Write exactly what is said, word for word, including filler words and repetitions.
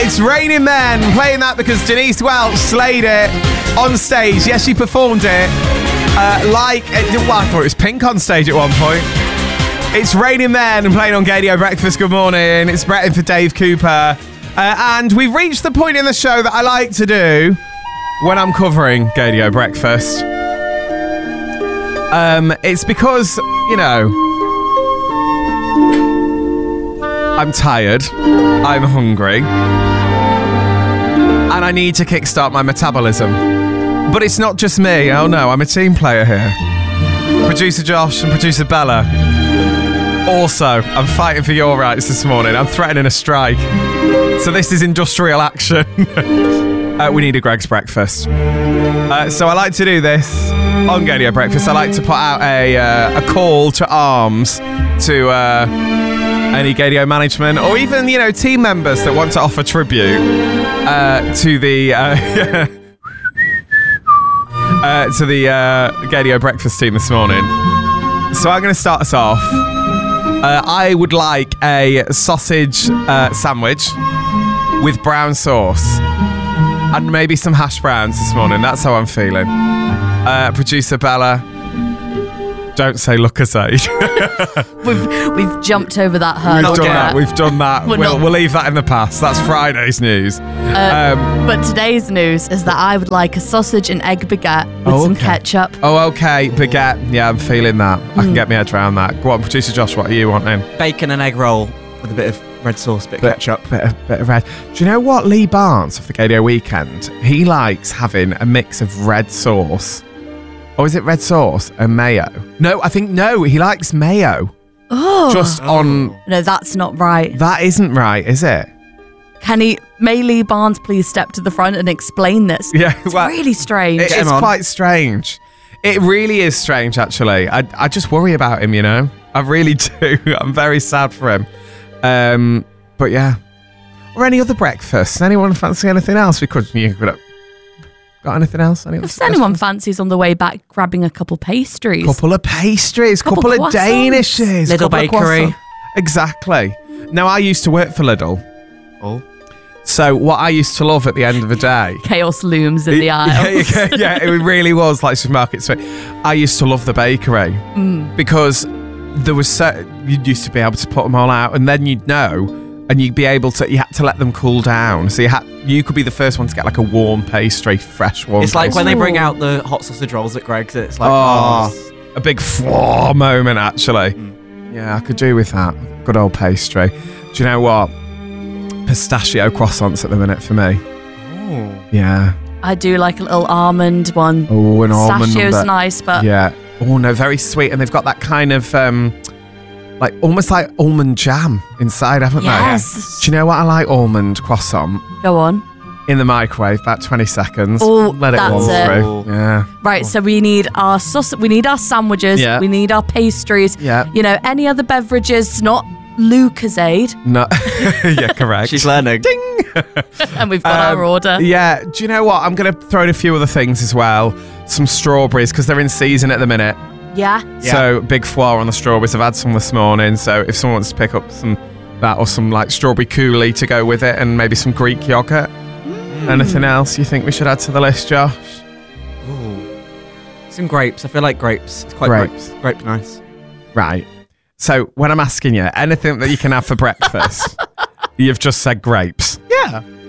It's Raining Men, playing that because Denise Welch slayed it on stage. Yes, she performed it uh, like, well, I thought it was Pink on stage at one point. It's Raining Men, playing on Gadio Breakfast. Good morning. It's Brett in for Dave Cooper. Uh, and we've reached the point in the show that I like to do when I'm covering Gadio Breakfast. Um, it's because, you know, I'm tired, I'm hungry, and I need to kickstart my metabolism. But it's not just me. Oh no, I'm a team player here. Producer Josh and producer Bella. Also, I'm fighting for your rights this morning. I'm threatening a strike. So this is industrial action. uh, we need a Greg's Breakfast. Uh, so I like to do this on Gadio Breakfast. I like to put out a uh, a call to arms to uh, any Gadio management or even, you know, team members that want to offer tribute uh, to the uh, uh, to the uh, Gadio Breakfast team this morning. So I'm going to start us off. Uh, I would like a sausage uh, sandwich with brown sauce and maybe some hash browns this morning. That's how I'm feeling. Uh, producer Bella, don't say Lucozade. we've we've jumped over that hurdle. We've done that. We've done that. We're We'll, not- we'll leave that in the past. That's Friday's news. Uh, Um, but today's news is that I would like a sausage and egg baguette with Oh, some okay. ketchup. oh, okay. Baguette. Yeah, I'm feeling that. I can get my head around that. Go on, producer Josh. What are you wanting? Bacon and egg roll with a bit of red sauce, bit of Bit- ketchup. Bit of, bit of red. Do you know what? Lee Barnes of the Gadio Weekend, he likes having a mix of red sauce. Or is it red sauce and mayo? No, I think no. He likes mayo. Oh, Just on... no, that's not right. That isn't right, is it? Can he, may Lee Barnes please step to the front and explain this? Yeah, It's well, really strange. It Get is him on. quite strange. It really is strange, actually. I, I just worry about him, you know? I really do. I'm very sad for him. Um, but yeah. Or any other breakfast. Anyone fancy anything else? We could... You could got anything else? Any other if anyone suggestions? fancies on the way back grabbing a couple pastries. Couple of pastries, couple, Couple of croissants. Danishes. Lidl couple of Bakery. croissants. Exactly. Now, I used to work for Lidl. Oh. So what I used to love at the end of the day... Chaos looms in the yeah, aisles. yeah, yeah, it really was like supermarket sweet. I used to love the bakery Mm. because there was so... You used to be able to put them all out and then you'd know and you'd be able to... You had to let them cool down. So you had you could be the first one to get like a warm pastry, fresh warm It's like pastry. when they bring out the hot sausage rolls at Greg's. It's like, Oh, oh, it's- a big flaw moment, actually. Yeah, I could do with that. Good old pastry. Do you know what? Pistachio croissants at the minute for me. oh. Yeah. I do like a little almond one. Oh, an almond Pistachio's number. nice, but Yeah. Oh, no, very sweet. And they've got that kind of, um, like, almost like almond jam inside, haven't Yes. they? Do you know what I like? Almond croissant. go on. In the microwave, about twenty seconds. Oh, Let it that's warm it. through. Yeah. Right, so we need our sausage, we need our sandwiches, Yeah. we need our pastries. Yeah. You know, any other beverages, not Lucozade, No. Yeah, correct. She's learning. and we've got Um, our order. Yeah, do you know what? I'm going to throw in a few other things as well. Some strawberries, because they're in season at the minute. Yeah. Yeah. So, big flour on the strawberries. I've had some this morning. So, if someone wants to pick up some that or some like strawberry coulis to go with it and maybe some Greek yogurt. Anything else you think we should add to the list, Josh? Ooh. Some grapes. I feel like grapes. It's quite Grapes. grape, grape nice. Right. So, when I'm asking you anything that you can have for breakfast, you've just said grapes. Yeah.